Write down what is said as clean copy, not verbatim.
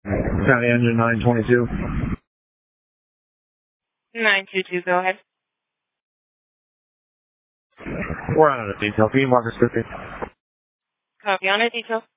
County engine 922. 922, go ahead. We're on a detail. Can you mark us quickly? Copy on a detail.